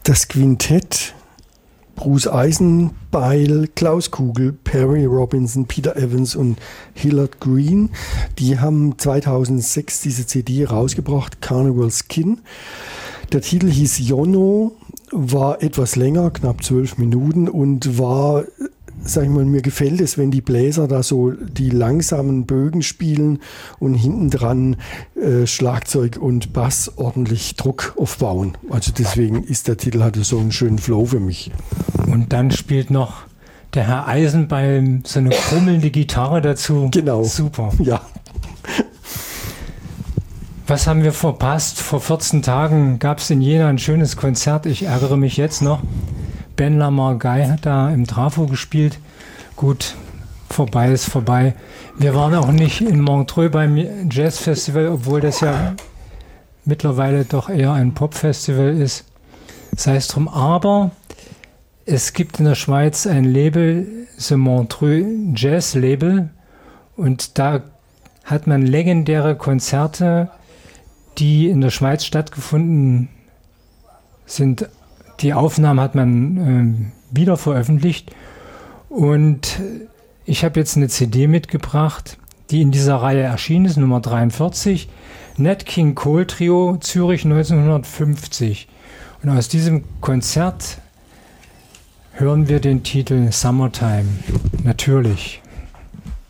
Das Quintett Bruce Eisenbeil, Klaus Kugel, Perry Robinson, Peter Evans und Hillard Green, die haben 2006 diese CD rausgebracht, Carnival Skin. Der Titel hieß Yono, war etwas länger, knapp 12 Minuten und war, sag ich mal, mir gefällt es, wenn die Bläser da so die langsamen Bögen spielen und hinten dran Schlagzeug und Bass ordentlich Druck aufbauen. Also deswegen ist der Titel, hatte so einen schönen Flow für mich. Und dann spielt noch der Herr Eisenbein so eine krummelnde Gitarre dazu. Genau. Super. Ja. Was haben wir verpasst? Vor 14 Tagen gab es in Jena ein schönes Konzert. Ich ärgere mich jetzt noch. Ben Lamar-Guy hat da im Trafo gespielt. Gut, vorbei ist vorbei. Wir waren auch nicht in Montreux beim Jazzfestival, obwohl das ja mittlerweile doch eher ein Popfestival ist. Sei es drum. Aber es gibt in der Schweiz ein Label, The Montreux Jazz Label. Und da hat man legendäre Konzerte, die in der Schweiz stattgefunden sind. Die Aufnahmen hat man wieder veröffentlicht und ich habe jetzt eine CD mitgebracht, die in dieser Reihe erschienen ist, Nummer 43, Nat King Cole Trio, Zürich 1950. Und aus diesem Konzert hören wir den Titel Summertime, natürlich.